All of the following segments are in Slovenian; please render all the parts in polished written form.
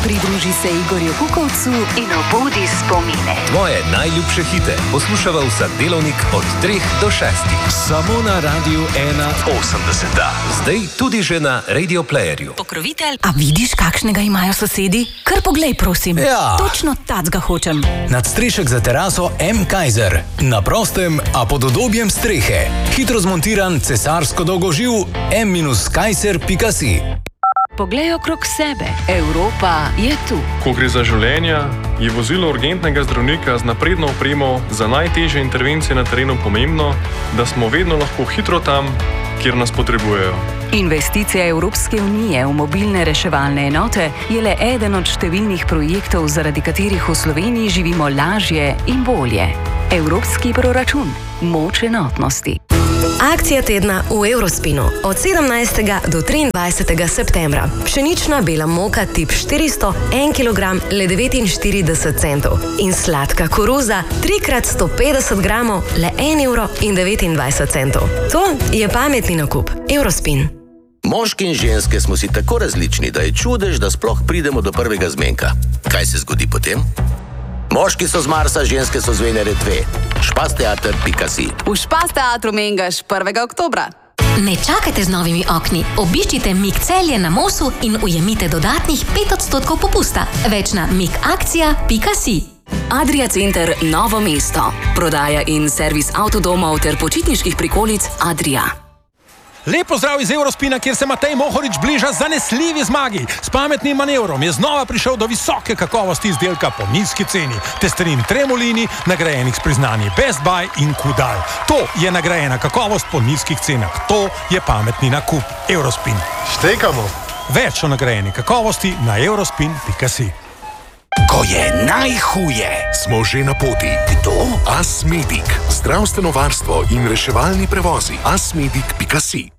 Pridruži se Igorju Kukovcu in obudi spomine. Tvoje najljubše hite poslušava vsak delovnik od 3 do 6. Samo na Radiu 81. Zdaj tudi že na Radio Playerju. Pokrovitelj, a vidiš, kakšnega imajo sosedi? Kar poglej, prosim. Ja. Točno tacga hočem. Nadstrešek za teraso M. Kaiser. Na prostem, a pod udobjem strehe. Hitro zmontiran cesarsko dolgoživ m-kaiser.si. Poglej okrog sebe. Evropa je tu. Ko gre za življenja, je vozilo urgentnega zdravnika z napredno opremo za najtežje intervencije na terenu pomembno, da smo vedno lahko hitro tam, kjer nas potrebujejo. Investicija Evropske unije v mobilne reševalne enote je le eden od številnih projektov, zaradi katerih v Sloveniji živimo lažje in bolje. Evropski proračun. Moč enotnosti. Akcija tedna v Eurospinu od 17. do 23. septembra. Pšenična bela moka tip 400, 1 kg le 49 centov. In sladka koruza 3x150 gramov le 1,29 €. To je pametni nakup. Eurospin. Moški in ženske smo si tako različni, da je čudež, da sploh pridemo do prvega zmenka. Kaj se zgodi potem? Moški so z Marsa, ženske so z Venere 2. Špasteater.si. V Špas teatru Mengaš 1. oktobra. Ne čakajte z novimi okni. Obiščite Mik Celje na Mosu in ujemite dodatnih 5% popusta. Več na mikakcija.si. Adria Center Novo mesto. Prodaja in servis avtodomov ter počitniških prikolic Adria. Lep pozdrav iz Eurospina, kjer se Matej Mohorič bliža zanesljivi zmagi. S pametnim manevrom je znova prišel do visoke kakovosti izdelka po nizki ceni. Testerin Tremolini, nagrajenih s priznanji Best Buy in Kudal. To je nagrajena kakovost po nizkih cenah. To je pametni nakup. Eurospin. Štekamo. Več o nagrajeni kakovosti na eurospin.si. Ko je najhuje, smo že na poti. Kdo? Asmedic. Zdravstveno varstvo in reševalni prevozi. Asmedic.si.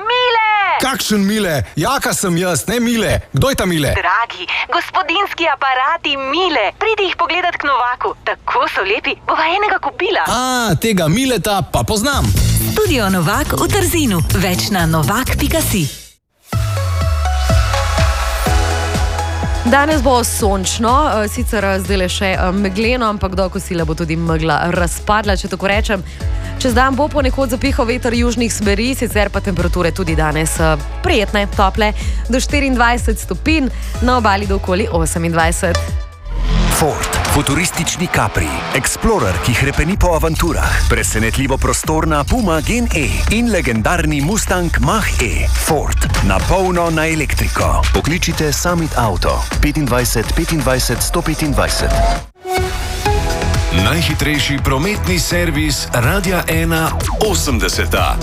Kakšen Mile? Jaka sem jaz, ne Mile. Kdo je ta Mile? Dragi, gospodinjski aparati Mile. Pridi jih pogledat k Novaku. Tako so lepi, bova enega kupila. Tega Mileta pa poznam. Studio Novak v Trzinu. Več na novak.si. Danes bo sončno, sicer zdaj le še megleno, ampak do kosila bo tudi megla razpadla, če tako rečem. Čez dan bo ponekod zapihal veter južnih smeri, sicer pa temperature tudi danes prijetne, tople, do 24 stopinj, na obali do okoli 28. Ford. Futuristični Capri. Explorer, ki hrepeni po avanturah. Presenetljivo prostorna Puma Gen E in legendarni Mustang Mach-E. Ford. Na polno na elektriko. Pokličite Summit Auto. 25 25 125. Najhitrejši prometni servis Radia 1.80.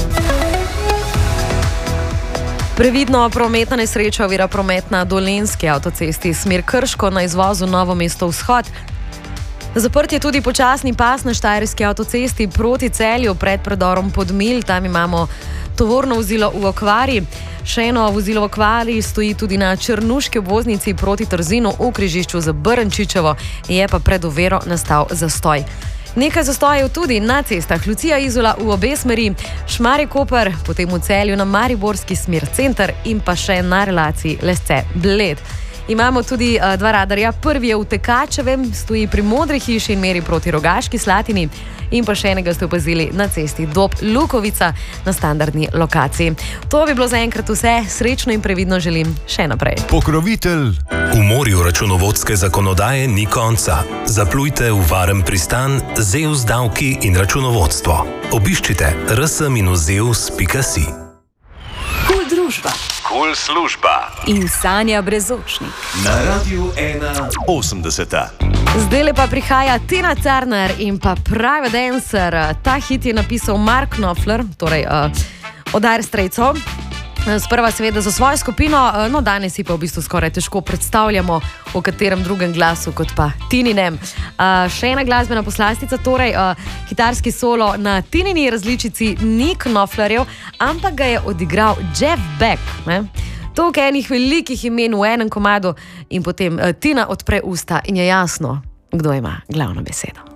Previdno, prometna nesreča ovira promet na Dolenjski avtocesti smer Krško na izvozu Novo mesto vzhod. Zaprt je tudi počasni pas na Štajerski avtocesti proti Celju pred predorom Podmilj. Tam imamo tovorno vozilo v okvari. Še eno vozilo v okvari stoji tudi na Črnuški obvoznici proti Trzinu v križišču za Brnčičevo. Je pa pred oviro nastal zastoj. Nekaj zastojev tudi na cestah Lucija Izola v obe smeri, Šmarje-Koper, potem v Celju na Mariborski smer center in pa še na relaciji Lesce-Bled. Imamo tudi dva radarja. Prvi je v Tekačevem, stoji pri Modri hiši in meri proti Rogaški Slatini. In pa še enega ste opazili na cesti Dob-Lukovica na standardni lokaciji. To bi bilo zaenkrat vse. Srečno in previdno želim še naprej. Pokrovitelj. V morju računovodske zakonodaje ni konca. Zaplujte v varen pristan Zeus davki in računovodstvo. Obiščite rs-zeus.si. Kul družba. Kul služba. In Sanja Brezočnik. Na Radiu 1.80. Zdaj pa prihaja Tina Turner in pa Private Dancer. Ta hit je napisal Mark Knopfler, torej od Dire Straitsov. Sprva seveda za svojo skupino, no danes si pa v bistvu skoraj težko predstavljamo v katerem drugem glasu kot pa Tininem. Še ena glasbena poslastica, torej kitarski solo na Tinini različici ni Knopflerjev, ampak ga je odigral Jeff Beck. Toliko enih velikih imen v enem komadu in potem Tina odpre usta in je jasno, kdo ima glavno besedo.